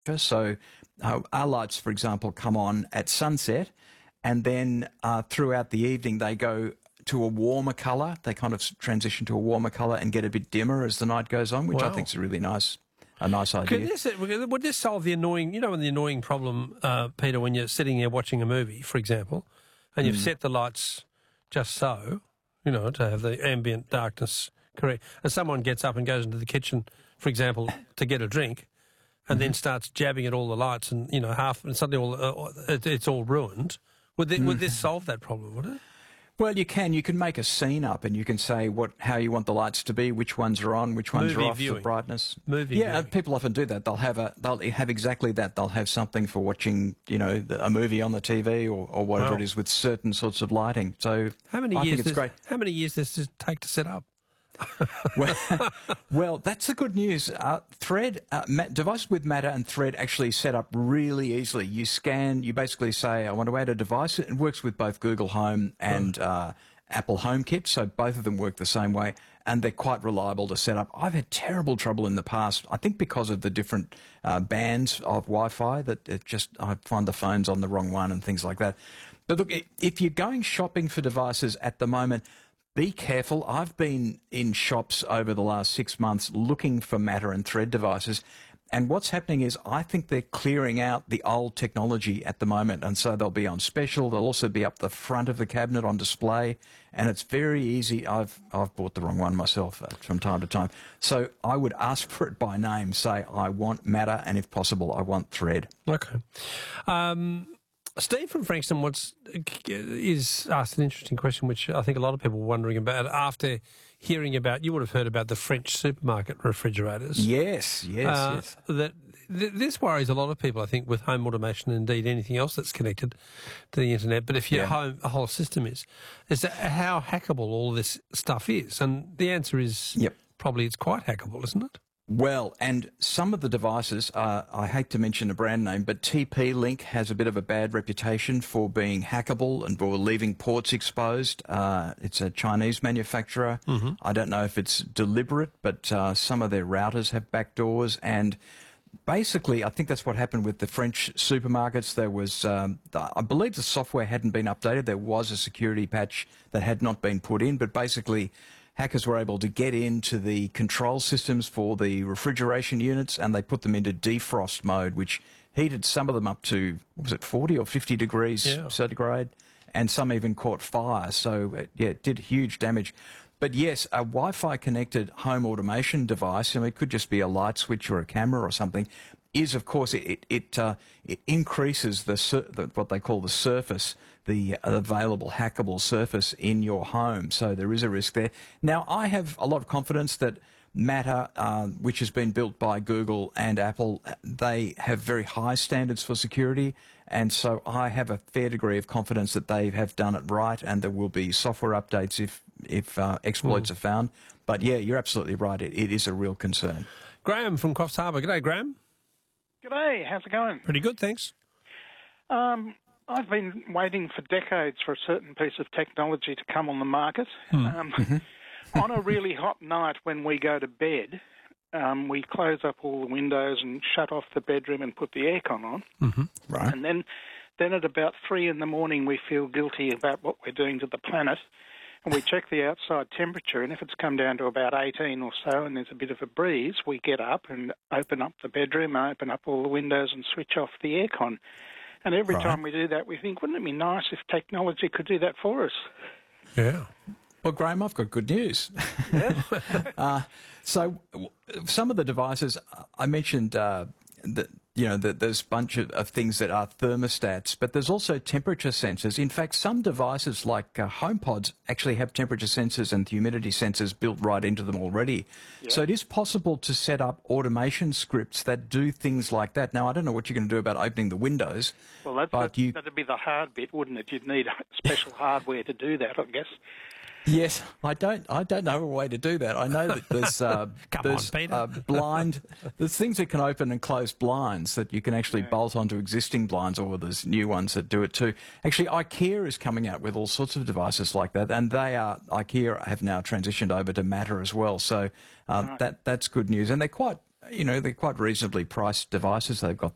So our lights, for example, come on at sunset, and then throughout the evening they go to a warmer colour. They kind of transition to a warmer colour and get a bit dimmer as the night goes on, which I think is a nice idea. Would this solve the annoying, the annoying problem, Peter, when you're sitting there watching a movie, for example, and you've set the lights just so, to have the ambient darkness correct, and someone gets up and goes into the kitchen, for example, to get a drink, and then starts jabbing at all the lights, and and suddenly it's all ruined. Would this solve that problem? Would it? Well, you can make a scene up, and you can say how you want the lights to be, which ones are on, which ones are off, the brightness. Viewing. People often do that. They'll have exactly that. They'll have something for watching, a movie on the TV or whatever it is with certain sorts of lighting. So How many years does it take to set up? Well, that's the good news. Thread, devices with Matter and Thread actually set up really easily. You basically say, I want to add a device. It works with both Google Home and Apple HomeKit, so both of them work the same way, and they're quite reliable to set up. I've had terrible trouble in the past, I think because of the different bands of Wi-Fi, I find the phone's on the wrong one and things like that. But look, if you're going shopping for devices at the moment, be careful. I've been in shops over the last 6 months looking for Matter and Thread devices, and what's happening is I think they're clearing out the old technology at the moment, and so they'll be on special. They'll also be up the front of the cabinet on display, and it's very easy. I've bought the wrong one myself from time to time. So I would ask for it by name. Say, I want Matter, and if possible, I want Thread. Okay. Steve from Frankston is asked an interesting question, which I think a lot of people were wondering about after hearing about. You would have heard about the French supermarket refrigerators. Yes. This worries a lot of people, I think, with home automation and indeed anything else that's connected to the internet. But if your whole system is that how hackable all this stuff is, and the answer is probably it's quite hackable, isn't it? Well, and some of the devices, I hate to mention a brand name, but TP-Link has a bit of a bad reputation for being hackable and for leaving ports exposed. It's a Chinese manufacturer. I don't know if it's deliberate, but some of their routers have backdoors, and basically I think that's what happened with the French supermarkets. There was, I believe the software hadn't been updated. There was a security patch that had not been put in, but basically hackers were able to get into the control systems for the refrigeration units, and they put them into defrost mode, which heated some of them up to, 40 or 50 degrees centigrade, and some even caught fire. So, it did huge damage. But yes, a Wi-Fi connected home automation device, it could just be a light switch or a camera or something, is, of course, it increases what they call the surface, the available hackable surface in your home. So there is a risk there. Now, I have a lot of confidence that Matter, which has been built by Google and Apple, they have very high standards for security, and so I have a fair degree of confidence that they have done it right, and there will be software updates if exploits are found. But yeah, you're absolutely right. It is a real concern. Graham from Coffs Harbour. G'day, Graham. G'day, how's it going? Pretty good, thanks. I've been waiting for decades for a certain piece of technology to come on the market. On a really hot night when we go to bed, we close up all the windows and shut off the bedroom and put the aircon on. Right. And then at about 3 in the morning we feel guilty about what we're doing to the planet. And we check the outside temperature, and if it's come down to about 18 or so and there's a bit of a breeze, we get up and open up the bedroom, open up all the windows and switch off the aircon. And every time we do that, we think, wouldn't it be nice if technology could do that for us? Yeah. Well, Graham, I've got good news. So some of the devices, I mentioned that there's a bunch of things that are thermostats, but there's also temperature sensors. In fact, some devices like HomePods actually have temperature sensors and humidity sensors built right into them already. Yep. So it is possible to set up automation scripts that do things like that. Now, I don't know what you're going to do about opening the windows. Well, that'd be the hard bit, wouldn't it? You'd need special hardware to do that, I guess. Yes, I don't know a way to do that. I know that there's things that can open and close blinds that you can actually bolt onto existing blinds, or there's new ones that do it too. Actually, IKEA is coming out with all sorts of devices like that, and IKEA have now transitioned over to Matter as well. So that's good news, and they're quite reasonably priced devices. They've got